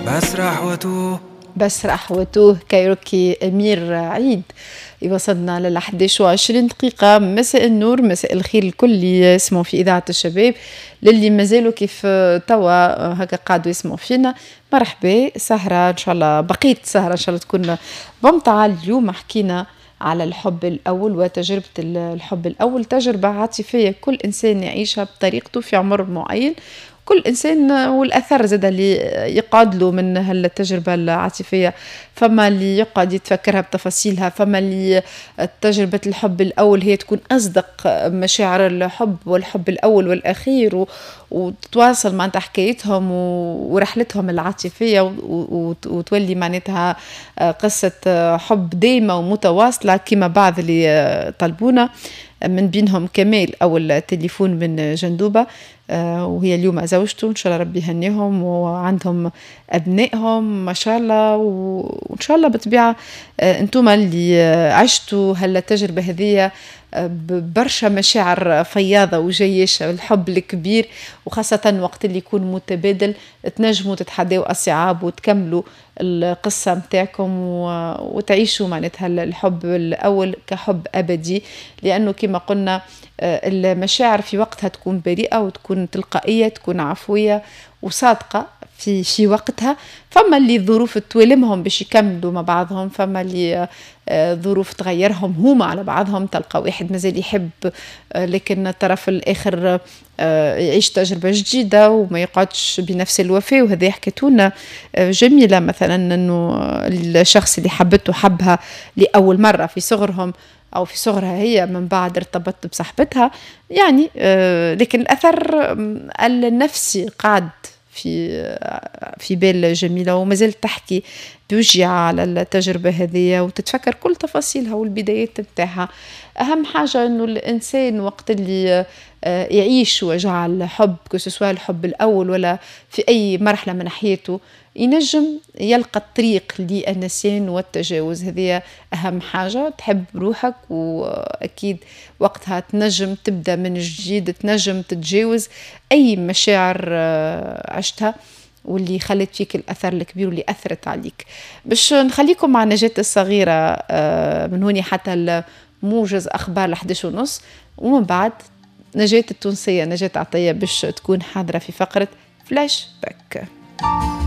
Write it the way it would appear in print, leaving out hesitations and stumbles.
بسرح وتوه كايروكي أمير عيد. وصلنا ل 11:20 دقيقة. مساء النور، مساء الخير لكل اللي يسمعوا في إذاعة الشباب، للي مازالوا كيف توا هكا قاعدوا يسمعوا فينا. مرحبا، سهرة إن شاء الله، بقية سهرة إن شاء الله تكون ممتعة. اليوم حكينا على الحب الأول وتجربة الحب الأول، تجربة عاطفية كل إنسان يعيشها بطريقته في عمر معين. كل إنسان والأثر زاد اللي يقعد له من هالتجربة العاطفية. فما اللي يقعد يتفكرها بتفاصيلها، فما اللي تجربة الحب الأول هي تكون أصدق مشاعر الحب والحب الأول والأخير، وتواصل مع حكايتهم ورحلتهم العاطفية، وتولي معناتها قصة حب دائمة ومتواصلة كما بعض اللي طلبونا. من بينهم كمال أول تليفون من جندوبة، وهي اليوم زوجته، إن شاء الله ربي يهنيهم وعندهم أبنائهم ما شاء الله. وإن شاء الله بالطبيعة أنتم اللي عشتوا هالتجربة هذه ببرشا مشاعر فياضة وجيشة، الحب الكبير، وخاصة وقت اللي يكون متبادل تنجموا تتحدوا الصعاب وتكملوا القصة متاعكم وتعيشوا معناتها الحب الأول كحب أبدي. لأنه كما قلنا المشاعر في وقتها تكون بريئة وتكون تلقائية، تكون عفوية وصادقة في وقتها. فما اللي ظروف توالمهم باش يكملوا مع بعضهم، فما اللي ظروف تغيرهم هما على بعضهم، تلقى واحد مازال يحب لكن الطرف الآخر يعيش تجربة جديدة وما يقعدش بنفس الوفاء. وهذا حكيتونا جميلة مثلا أنه الشخص اللي حبته حبها لأول مرة في صغرهم أو في صغرها هي، من بعد ارتبطت بصاحبتها يعني. لكن الأثر النفسي قاعد في بال جميلة، وما زالت تحكي بوجع على التجربة هذه وتتفكر كل تفاصيلها والبدايات بتاعها. أهم حاجة أنه الإنسان وقت اللي يعيش وجع الحب، كسواء الحب الأول ولا في أي مرحلة من حياته، ينجم يلقى الطريق للنسيان والتجاوز. هذه أهم حاجة. تحب روحك وأكيد وقتها تنجم تبدأ من جديد، تنجم تتجاوز أي مشاعر عشتها واللي خلت فيك الأثر الكبير واللي أثرت عليك. باش نخليكم مع نجاة الصغيرة من هوني حتى موجز أخبار 11:30، ومن بعد نجاة التونسية نجاة عطية باش تكون حاضرة في فقرة فلاش باك.